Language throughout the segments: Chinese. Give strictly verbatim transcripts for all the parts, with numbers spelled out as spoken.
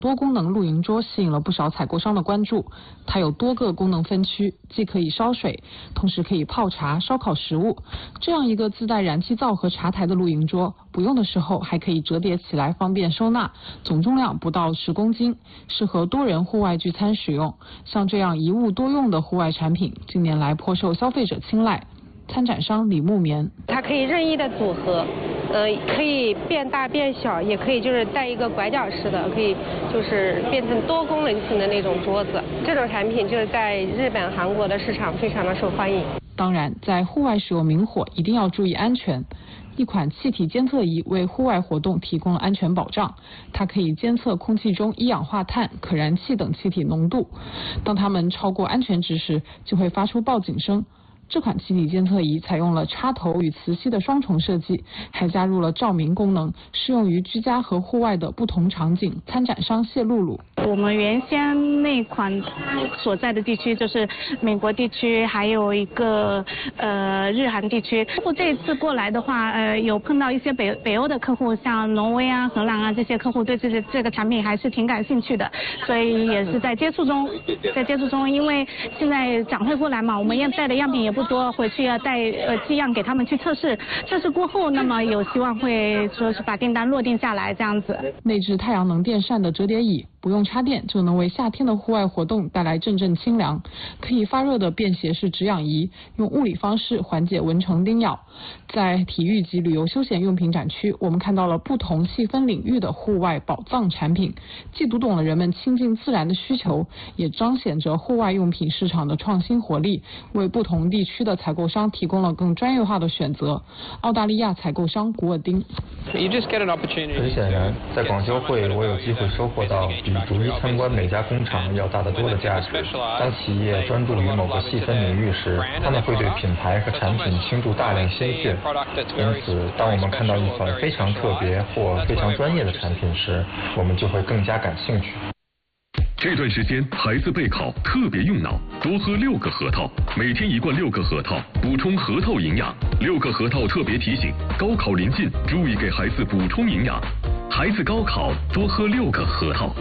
多功能露营桌吸引了不少采购商的关注。它有多个功能分区，既可以烧水，同时可以泡茶、烧烤食物。这样一个自带燃气灶和茶台的露营桌，不用的时候还可以折叠起来，方便收纳，总重量不到十公斤，适合多人户外聚餐使用。像这样一物多用的户外产品，近年来颇受消费者青睐。参展商李木棉， 它可以任意的组合，呃，可以变大变小，也可以就是带一个拐角式的，可以就是变成多功能性的那种桌子。这种产品就是在日本、韩国的市场非常的受欢迎。 当然，在户外使用明火一定要注意安全。一款气体监测仪为户外活动提供了安全保障，它可以监测空气中一氧化碳、可燃气等气体浓度，当它们超过安全值时，就会发出报警声。这款气体监测仪采用了插头与磁吸的双重设计，还加入了照明功能，适用于居家和户外的不同场景。参展商谢露露， 我们原先那款所在的地区就是美国地区，还有一个呃日韩地区。我这次过来的话，呃有碰到一些北北欧的客户，像挪威啊、荷兰啊这些客户对这个这个产品还是挺感兴趣的，所以也是在接触中，在接触中，因为现在展会过来嘛，我们要带的样品也不多，回去要带呃寄样给他们去测试，测试过后，那么有希望会说是把订单落定下来这样子。 内置太阳能电扇的折叠椅，不用插电就能为夏天的户外活动带来阵阵清凉。可以发热的便携式止痒仪，用物理方式缓解蚊虫叮咬。在体育及旅游休闲用品展区，我们看到了不同细分领域的户外宝藏产品，既读懂了人们亲近自然的需求，也彰显着户外用品市场的创新活力，为不同地区的采购商提供了更专业化的选择。澳大利亚采购商古尔丁， 很显然，在广交会，我有机会收获到比逐一参观每家工厂要大得多的价值。当企业专注于某个细分领域时，他们会对品牌和产品倾注大量心血。因此，当我们看到一款非常特别或非常专业的产品时，我们就会更加感兴趣。 这段时间孩子备考特别用脑，多喝六个核桃，每天一罐六个核桃，补充核桃营养。六个核桃特别提醒：高考临近，注意给孩子补充营养。孩子高考多喝六个核桃。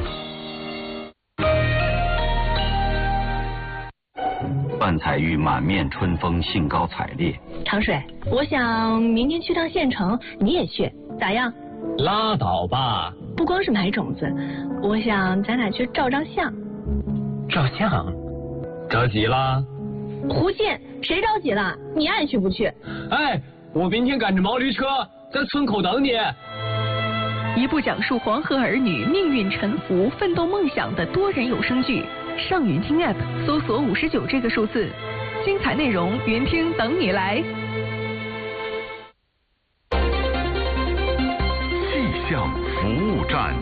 范彩玉满面春风，兴高采烈。 糖水，我想明天去趟县城，你也去，咋样？ 拉倒吧！ 不光是买种子，我想咱俩去照张相。 照相？着急啦？ 胡信，谁着急了？你爱去不去？ 哎，我明天赶着毛驴车在村口等你。 一部讲述黄河儿女命运沉浮、奋斗梦想的多人有声剧，上云听 App 搜索五十九这个数字，精彩内容云听等你来。 气象服务站，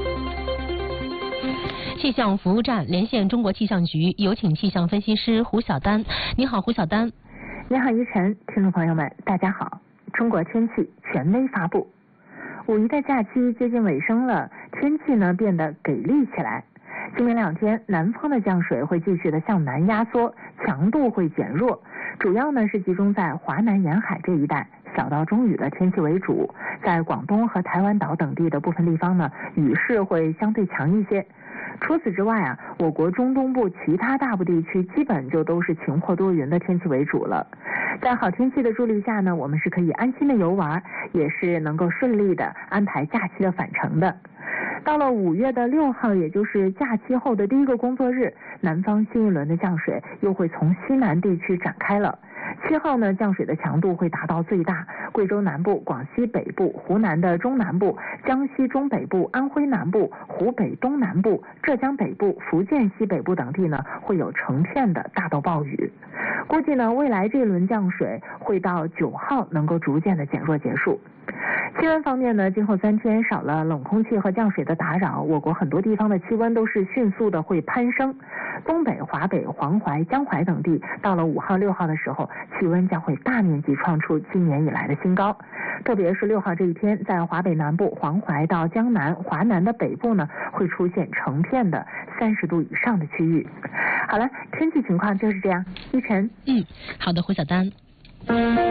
气象服务站连线中国气象局，有请气象分析师胡晓丹。你好，胡晓丹。 你好，依晨，听众朋友们，大家好。中国天气权威发布。五一的假期接近尾声了，天气呢变得给力起来。今明两天，南方的降水会继续的向南压缩，强度会减弱，主要呢是集中在华南沿海这一带，小到中雨的天气为主。在广东和台湾岛等地的部分地方呢，雨势会相对强一些。除此之外啊，我国中东部其他大部地区基本就都是晴或多云的天气为主了。在好天气的助力下呢，我们是可以安心的游玩，也是能够顺利的安排假期的返程的。到了五月的六号，也就是假期后的第一个工作日，南方新一轮的降水又会从西南地区展开了。七号呢，降水的强度会达到最大，贵州南部、广西北部、湖南的中南部、江西中北部、安徽南部、湖北东南部、浙江北部、福建西北部等地呢，会有成片的大到暴雨。估计呢，未来这一轮降水会到九号能够逐渐的减弱结束。气温方面呢，今后三天少了冷空气和降水的打扰，我国很多地方的气温都是迅速的会攀升。东北、华北、黄淮、江淮等地到了五号、六号的时候，气温将会大面积创出今年以来的新高。特别是六号这一天，在华北南部、黄淮到江南、华南的北部呢，会出现成片的三十度以上的区域。好了，天气情况就是这样。依晨， 嗯，好的，胡晓丹。